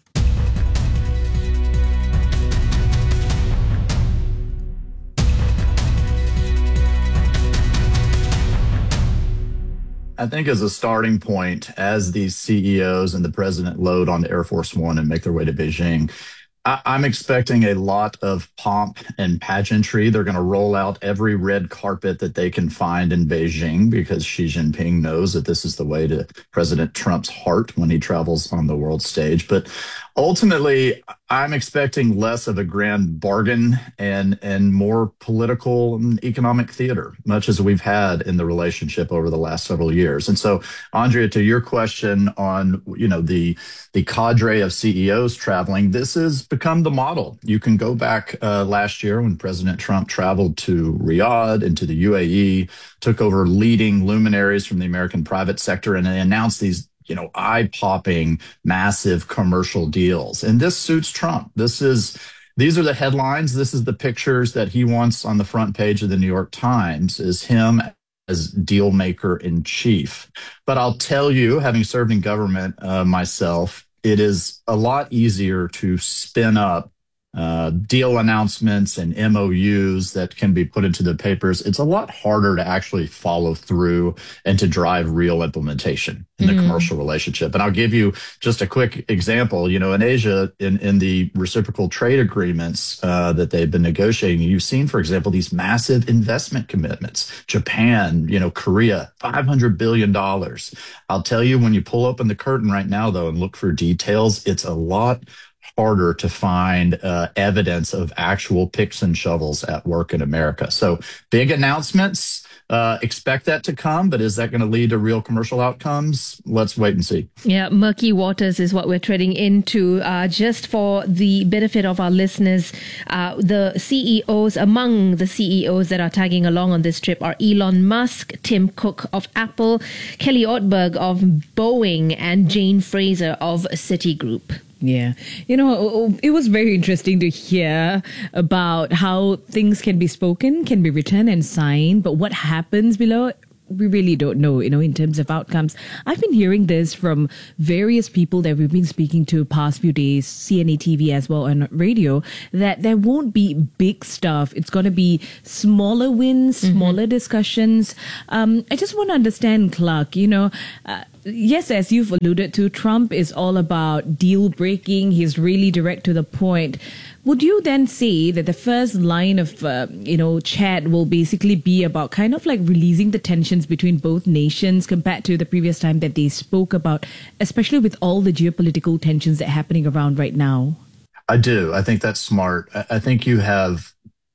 I think as a starting point, as these C E Os and the president load on Air Force One and make their way to Beijing, I- I'm expecting a lot of pomp and pageantry. They're going to roll out every red carpet that they can find in Beijing because Xi Jinping knows that this is the way to President Trump's heart when he travels on the world stage. But ultimately, I'm expecting less of a grand bargain and and more political and economic theater, much as we've had in the relationship over the last several years. And so, Andrea, to your question on, you know, the the cadre of C E Os traveling, this has become the model. You can go back uh, last year when President Trump traveled to Riyadh and to the U A E, took over leading luminaries from the American private sector, and they announced these, you know, eye-popping, massive commercial deals. And this suits Trump. This is, these are the headlines. This is the pictures that he wants on the front page of the New York Times, is him as deal maker in chief. But I'll tell you, having served in government uh, myself, it is a lot easier to spin up uh, deal announcements and M O Us that can be put into the papers. It's a lot harder to actually follow through and to drive real implementation in the mm. commercial relationship. And I'll give you just a quick example. You know, in Asia, in, in the reciprocal trade agreements uh, that they've been negotiating, you've seen, for example, these massive investment commitments. Japan, you know, Korea, five hundred billion dollars. I'll tell you, when you pull open the curtain right now, though, and look for details, it's a lot harder to find uh, evidence of actual picks and shovels at work in America. So big announcements. Uh, expect that to come, but is that going to lead to real commercial outcomes? Let's wait and see. Yeah, murky waters is what we're treading into. Uh, just for the benefit of our listeners, uh, the C E Os, among the C E Os that are tagging along on this trip are Elon Musk, Tim Cook of Apple, Kelly Ortberg of Boeing, and Jane Fraser of Citigroup. Yeah. You know, it was very interesting to hear about how things can be spoken, can be written and signed, but what happens below, we really don't know, you know, in terms of outcomes. I've been hearing this from various people that we've been speaking to past few days, C N A T V as well on radio, that there won't be big stuff. It's going to be smaller wins, mm-hmm. smaller discussions. Um, I just want to understand, Clark, you know, uh, yes, as you've alluded to, Trump is all about deal breaking. He's really direct to the point. Would you then say that the first line of, uh, you know, chat will basically be about kind of like releasing the tensions between both nations compared to the previous time that they spoke about, especially with all the geopolitical tensions that are happening around right now? I do. I think that's smart. I think you have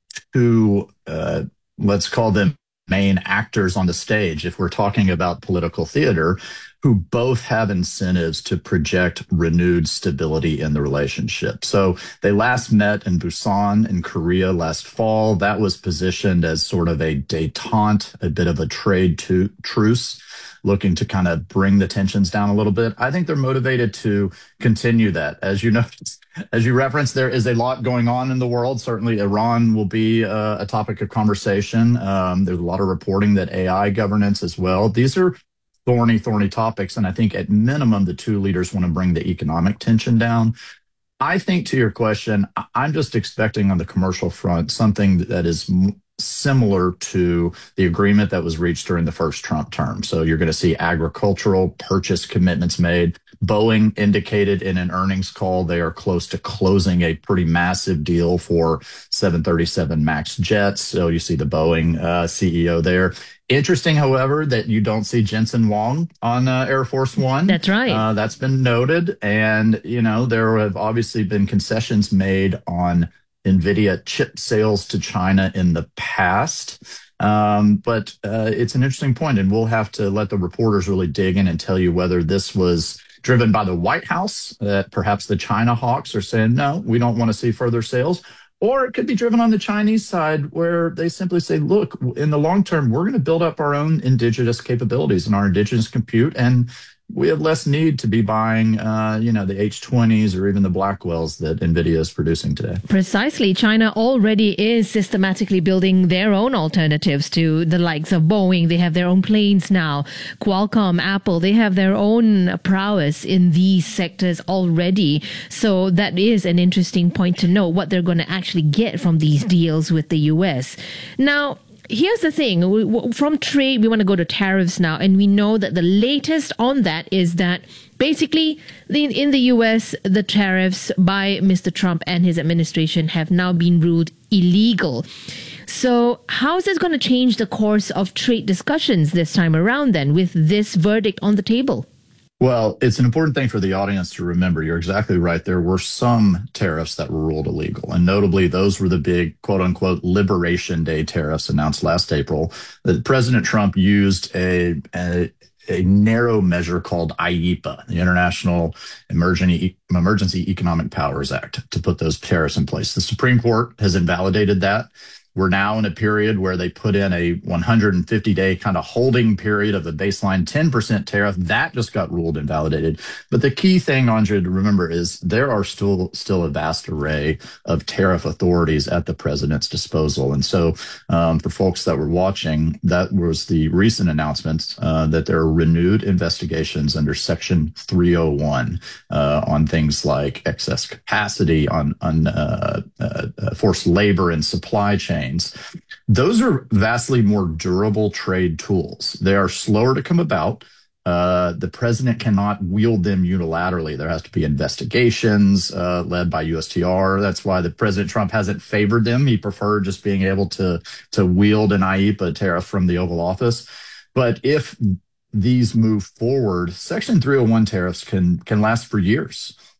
two, uh, let's call them main actors on the stage, if we're talking about political theater, who both have incentives to project renewed stability in the relationship. So they last met in Busan in Korea last fall. That was positioned as sort of a détente, a bit of a trade to truce, looking to kind of bring the tensions down a little bit. I think they're motivated to continue that. As you know, as you referenced, there is a lot going on in the world. Certainly Iran will be uh, a topic of conversation. Um, there's a lot of reporting that A I governance as well. These are thorny, thorny topics. And I think at minimum, the two leaders want to bring the economic tension down. I think to your question, I'm just expecting on the commercial front something that is m- similar to the agreement that was reached during the first Trump term. So you're going to see agricultural purchase commitments made. Boeing indicated in an earnings call they are close to closing a pretty massive deal for seven thirty-seven MAX jets. So you see the Boeing uh, C E O there. Interesting, however, that you don't see Jensen Huang on uh, Air Force One. That's right. Uh, that's been noted. And, you know, there have obviously been concessions made on NVIDIA chip sales to China in the past. Um, but uh, it's an interesting point, and we'll have to let the reporters really dig in and tell you whether this was driven by the White House, that perhaps the China hawks are saying, no, we don't want to see further sales. Or it could be driven on the Chinese side where they simply say, look, in the long term, we're going to build up our own indigenous capabilities and our indigenous compute. And we have less need to be buying, uh, you know, the H twenties or even the Blackwells that NVIDIA is producing today. Precisely. China already is systematically building their own alternatives to the likes of Boeing. They have their own planes now. Qualcomm, Apple, they have their own prowess in these sectors already. So that is an interesting point to know what they're going to actually get from these deals with the U S. Now, here's the thing. From trade, we want to go to tariffs now. And we know that the latest on that is that basically in the U S, the tariffs by Mister Trump and his administration have now been ruled illegal. So how is this going to change the course of trade discussions this time around then with this verdict on the table? Well, it's an important thing for the audience to remember. You're exactly right. There were some tariffs that were ruled illegal, and notably those were the big quote unquote Liberation Day tariffs announced last April. That President Trump used a, a, a narrow measure called I E P A, the International Emergency, Emergency Economic Powers Act, to put those tariffs in place. The Supreme Court has invalidated that. We're now in a period where they put in a one hundred fifty day kind of holding period of the baseline ten percent tariff. That just got ruled invalidated. But the key thing, Andre, to remember is there are still still a vast array of tariff authorities at the president's disposal. And so um, for folks that were watching, that was the recent announcement uh, that there are renewed investigations under Section three oh one uh, on things like excess capacity, on, on uh, uh, forced labor and supply chain. Those are vastly more durable trade tools. They are slower to come about. Uh, the president cannot wield them unilaterally. There has to be investigations uh, led by U S T R. That's why the President Trump hasn't favored them. He preferred just being able to, to wield an I E P A tariff from the Oval Office. But if these move forward, Section three oh one tariffs can can last for years.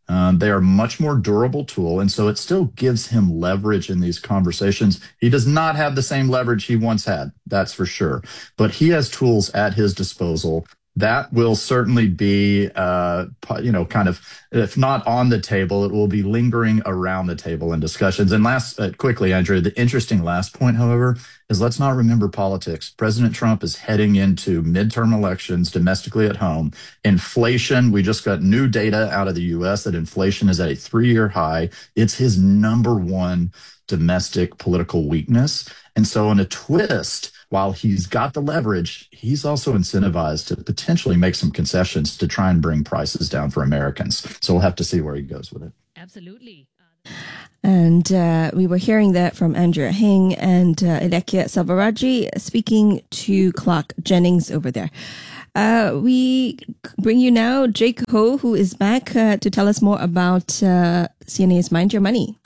Um, they are a much more durable tool, and so it still gives him leverage in these conversations. He does not have the same leverage he once had, that's for sure. But he has tools at his disposal that will certainly be, uh, you know, kind of, if not on the table, it will be lingering around the table in discussions. And last, uh, quickly, Andrew, the interesting last point, however, is let's not remember politics. President Trump is heading into midterm elections domestically at home. Inflation, we just got new data out of the U S that inflation is at a three-year high. It's his number one domestic political weakness. And so in a twist, while he's got the leverage, he's also incentivized to potentially make some concessions to try and bring prices down for Americans. So we'll have to see where he goes with it. Absolutely. And uh, we were hearing that from Andrea Hing and uh, Ilekia Salvaraji speaking to Clark Jennings over there. Uh, we bring you now Jake Ho, who is back uh, to tell us more about uh, C N A's Mind Your Money.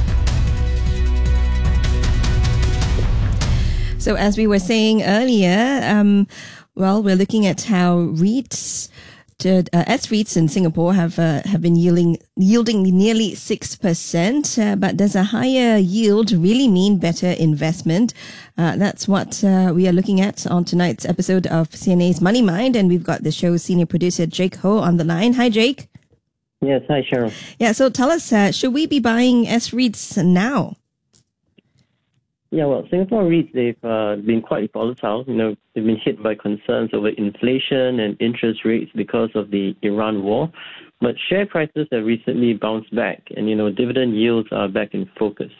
So as we were saying earlier, um, well, we're looking at how REITs, to, uh, S-REITs in Singapore have uh, have been yielding yielding nearly six percent. Uh, but does a higher yield really mean better investment? Uh, that's what uh, we are looking at on tonight's episode of C N A's Money Mind. And we've got the show's senior producer, Jake Ho, on the line. Hi, Jake. Yes, hi, Cheryl. Yeah, so tell us, uh, should we be buying S-REITs now? Yeah, well, Singapore REITs, they've uh, been quite volatile. You know, they've been hit by concerns over inflation and interest rates because of the Iran war. But share prices have recently bounced back and, you know, dividend yields are back in focus.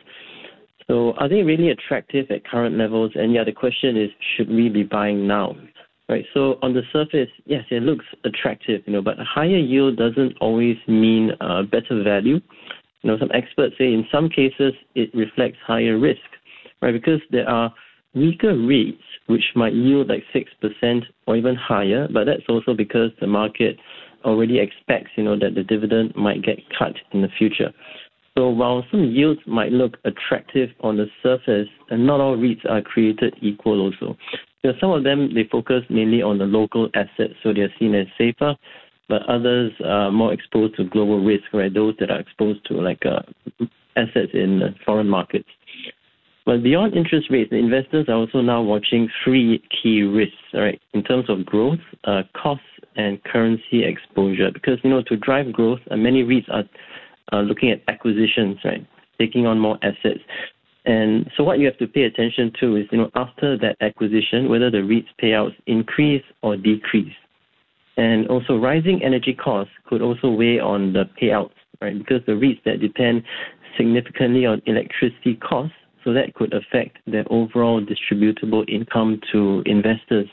So are they really attractive at current levels? And yeah, the question is, should we be buying now? Right. So on the surface, yes, it looks attractive, you know, but a higher yield doesn't always mean uh, better value. You know, some experts say in some cases it reflects higher risk. Right, because there are weaker REITs which might yield like six percent or even higher, but that's also because the market already expects, you know, that the dividend might get cut in the future. So while some yields might look attractive on the surface, and not all REITs are created equal also. You know, some of them, they focus mainly on the local assets, so they're seen as safer, but others are more exposed to global risk, right, those that are exposed to like uh, assets in uh, foreign markets. But beyond interest rates, the investors are also now watching three key risks, right, in terms of growth, uh, costs, and currency exposure. Because, you know, to drive growth, uh, many REITs are uh, looking at acquisitions, right, taking on more assets. And so what you have to pay attention to is, you know, after that acquisition, whether the REITs payouts increase or decrease. And also rising energy costs could also weigh on the payouts, right, because the REITs that depend significantly on electricity costs, so that could affect their overall distributable income to investors.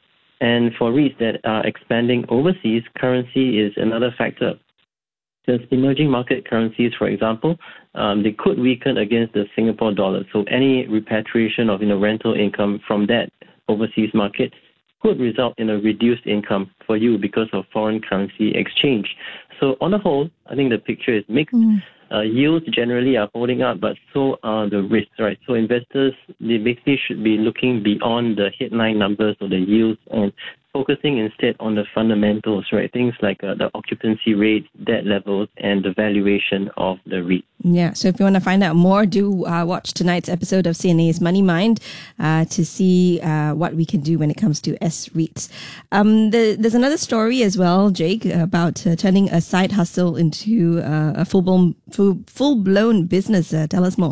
And for REITs that are expanding overseas, currency is another factor. Because emerging market currencies, for example, um, they could weaken against the Singapore dollar. So any repatriation of, you know, rental income from that overseas market could result in a reduced income for you because of foreign currency exchange. So on the whole, I think the picture is mixed. Mm. Uh, yields generally are holding up, but so are the risks, right? So investors, they basically should be looking beyond the headline numbers or the yields and focusing instead on the fundamentals, right? Things like uh, the occupancy rate, debt levels, and the valuation of the REIT. Yeah, so if you want to find out more, do uh, watch tonight's episode of C N A's Money Mind uh, to see uh, what we can do when it comes to S-REITs. Um, the, there's another story as well, Jake, about uh, turning a side hustle into uh, a full-blown, full, full-blown business. Uh, tell us more.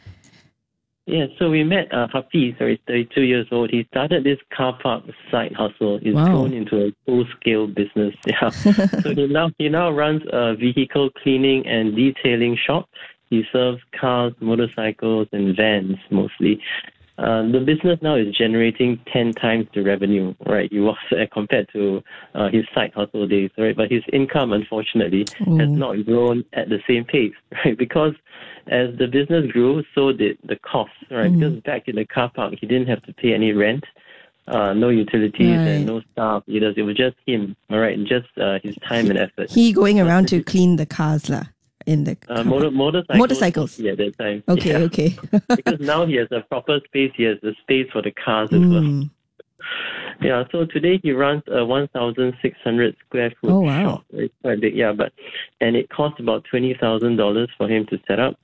Yeah, so we met uh, Hafiz, so he's thirty-two years old. He started this car park side hustle. It's wow. grown into a full-scale business. Yeah, so he now he now runs a vehicle cleaning and detailing shop. He serves cars, motorcycles, and vans mostly. Uh, the business now is generating ten times the revenue, right? You was uh, compared to uh, his side hustle days, right? But his income, unfortunately, mm. has not grown at the same pace, right? Because as the business grew, so did the costs, right? Mm. Because back in the car park, he didn't have to pay any rent, uh, no utilities, right. and no staff. It was, it was just him, all right, and just uh, his time and effort. He going around to clean the cars, lah. In the uh, motor, motorcycles. Motorcycles. Yeah, that time. Okay, yeah. okay. Because now he has a proper space. He has the space for the cars as mm. well. Yeah, so today he runs a one thousand six hundred square foot Oh, wow. shop. It's quite big, yeah, but and it costs about twenty thousand dollars for him to set up.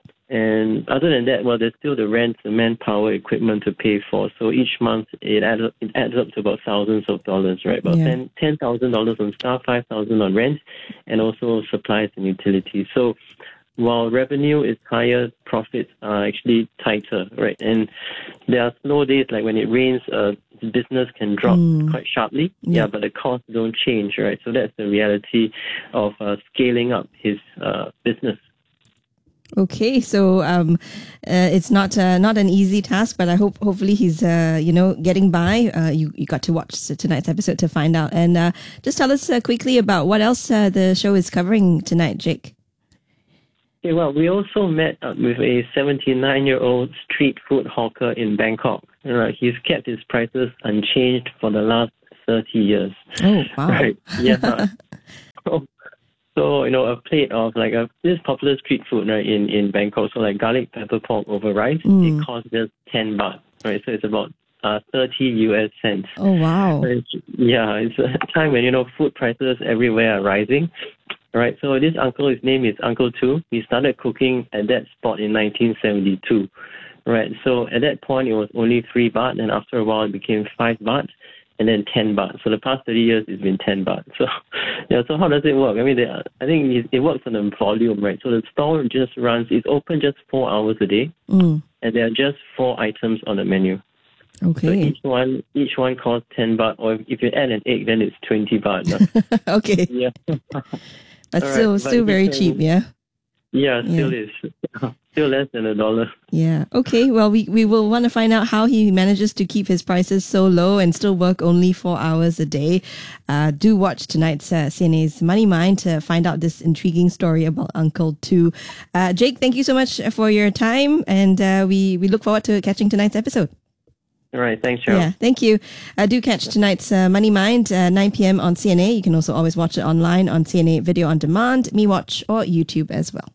And other than that, well, there's still the rent, the manpower, equipment to pay for. So each month it adds up, it adds up to about thousands of dollars, right? About Yeah. ten thousand dollars on staff, five thousand on rent, and also supplies and utilities. So while revenue is higher, profits are actually tighter, right? And there are slow days like when it rains, uh, business can drop Mm. quite sharply. Yeah. Yeah, but the costs don't change, right? So that's the reality of uh, scaling up his uh, business. Okay, so um, uh, it's not uh, not an easy task, but I hope hopefully he's uh, you know getting by. Uh, you you got to watch tonight's episode to find out, and uh, just tell us uh, quickly about what else uh, the show is covering tonight, Jake. Okay, well, we also met up with a seventy-nine-year-old street food hawker in Bangkok. Right, he's kept his prices unchanged for the last thirty years. Oh, wow! Right, yeah. so, so you know, a plate of like a this popular street food right in in Bangkok. So like garlic pepper pork over rice, Mm. it costs just ten baht. Right, so it's about uh, thirty U S cents. Oh, wow! It's, yeah, it's a time when you know food prices everywhere are rising. Right, so this uncle, his name is Uncle Tu. He started cooking at that spot in nineteen seventy-two. Right, so at that point it was only three baht, and after a while it became five baht, and then ten baht. So the past thirty years it's been ten baht. So yeah, so how does it work? I mean, they, I think it, it works on the volume, right? So the store just runs, it's open just four hours a day, Mm. and there are just four items on the menu. So Okay. each one, each one costs ten baht, or if you add an egg, then it's twenty baht. Okay, Yeah. but All right, still but still very you can- cheap, yeah. Yeah, still is. Still less than a dollar. Yeah. Okay. Well, we, we will want to find out how he manages to keep his prices so low and still work only four hours a day. Uh, do watch tonight's uh, C N A's Money Mind to find out this intriguing story about Uncle Tu. Uh, Jake, thank you so much for your time, and uh, we we look forward to catching tonight's episode. All right. Thanks, Cheryl. Yeah, thank you. Uh, do catch tonight's uh, Money Mind, uh, nine p.m. on C N A. You can also always watch it online on C N A Video on Demand, MeWatch, or YouTube as well.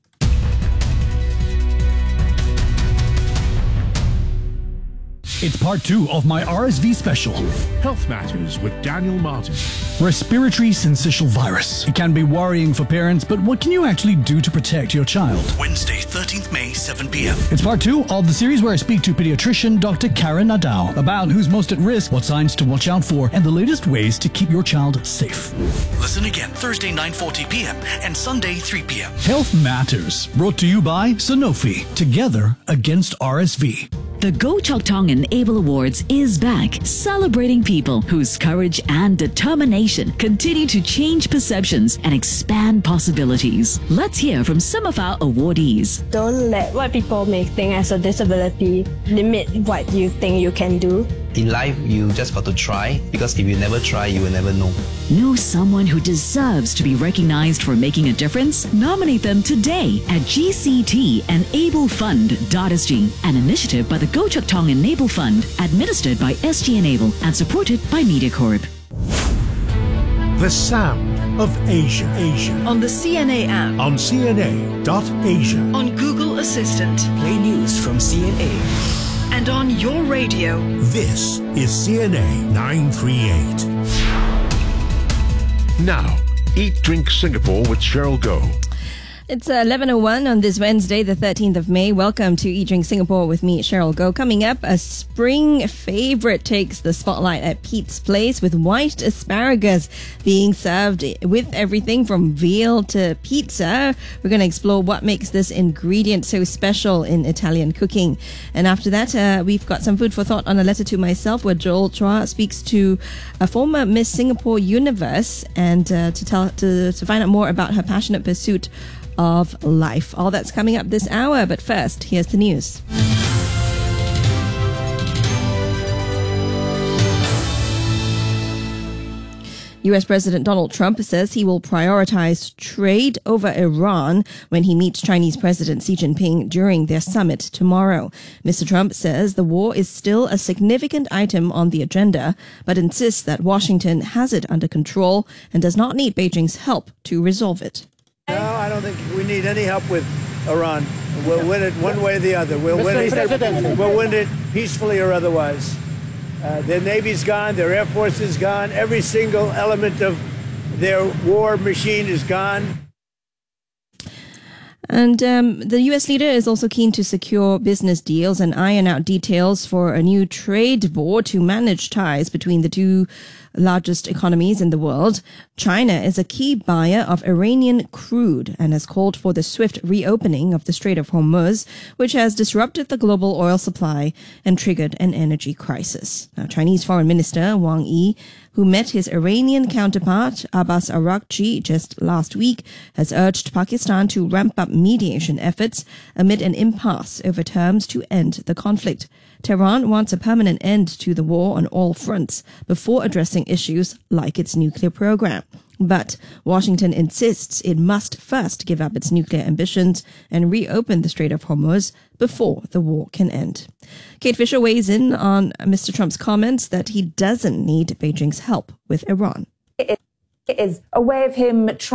It's part two of my R S V special. Health Matters with Daniel Martin. Respiratory syncytial virus. It can be worrying for parents, but what can you actually do to protect your child? Wednesday, thirteenth May, seven p.m. It's part two of the series where I speak to pediatrician Doctor Karen Nadao about who's most at risk, what signs to watch out for, and the latest ways to keep your child safe. Listen again Thursday, nine forty p.m. and Sunday, three p.m. Health Matters, brought to you by Sanofi, together against R S V. The Go Chok Tong Enable Awards is back, celebrating people whose courage and determination continue to change perceptions and expand possibilities. Let's hear from some of our awardees. Don't let what people may think as a disability limit what you think you can do. In life, you just got to try, because if you never try, you will never know. Know someone who deserves to be recognized for making a difference? Nominate them today at G C T Enable Fund dot S G, an initiative by the Go Chok Tong Enable Fund, administered by S G Enable and supported by MediaCorp. The Sound of Asia. Asia. On the C N A app. On C N A dot Asia. On Google Assistant. Play news from C N A. And on your radio. This is C N A nine thirty-eight. Now, Eat Drink Singapore with Cheryl Goh. It's eleven oh one on this Wednesday, the thirteenth of May. Welcome to Eat Drink Singapore with me, Cheryl Goh. Coming up, a spring favorite takes the spotlight at Pete's Place with white asparagus being served with everything from veal to pizza. We're going to explore what makes this ingredient so special in Italian cooking. And after that, uh, we've got some food for thought on A Letter to Myself, where Joel Chua speaks to a former Miss Singapore Universe and uh, to tell to, to find out more about her passionate pursuit of life. All that's coming up this hour, but first, here's the news. U S President Donald Trump says he will prioritize trade over Iran when he meets Chinese President Xi Jinping during their summit tomorrow. Mister Trump says the war is still a significant item on the agenda, but insists that Washington has it under control and does not need Beijing's help to resolve it. No, I don't think we need any help with Iran. We'll win it one way or the other. We'll win it. We'll win it peacefully or otherwise. Uh, their Navy's gone, their Air Force is gone, every single element of their war machine is gone. And um, the U S leader is also keen to secure business deals and iron out details for a new trade board to manage ties between the two largest economies in the world. China is a key buyer of Iranian crude and has called for the swift reopening of the Strait of Hormuz, which has disrupted the global oil supply and triggered an energy crisis. Now, Chinese Foreign Minister Wang Yi, who met his Iranian counterpart Abbas Araghchi just last week, has urged Pakistan to ramp up mediation efforts amid an impasse over terms to end the conflict. Tehran wants a permanent end to the war on all fronts before addressing issues like its nuclear program. But Washington insists it must first give up its nuclear ambitions and reopen the Strait of Hormuz before the war can end. Kate Fisher weighs in on Mister Trump's comments that he doesn't need Beijing's help with Iran. It is a way of him trying